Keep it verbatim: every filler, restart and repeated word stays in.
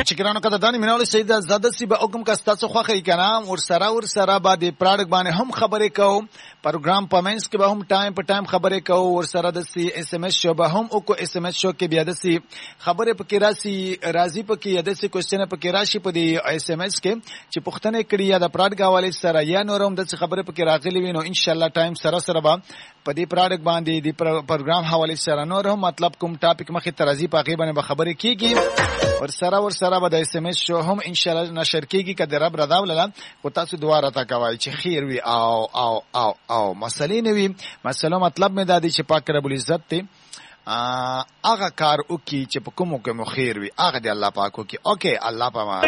چې ګرانو قدردانې مینوال سید زاده سی به حکم کا ستاسو خوښی کنه ور سره ور سره به د پروډکټ باندې هم خبرې کوو پروګرام په منځ کې به هم ټایم په ټایم خبرې کوو ور سره د سی اس ام اس شو به هم او کو اس ام اس شو کې بیا د سی خبرې پکې راسي راځي پکې د سی کوېسچن پکې راشي په دی اس ام اس کې چې پښتنه کړي یا د پروډکټ حواله سره یا نورم د خبرې پکې راغلي وي نو ان شاء الله ټایم سره سره به په دې پروډکټ باندې د پروګرام حواله سره نور هم مطلب کوم ټاپک مخې ترازی پاغي باندې خبرې کیږي ور سره ور سره به د اس ام اس شو هم ان شاء الله نشر کیږي کده رب رضا ولله او تاسو دعا راته کوي چې خیر وي او او او او مسلې نه وي مسله مطلب مې دا دی چې پاک رب العزت ته هغه کار وکي چې په کومو کې مو خیر وي هغه دی الله پاک وکي اوکے الله پاک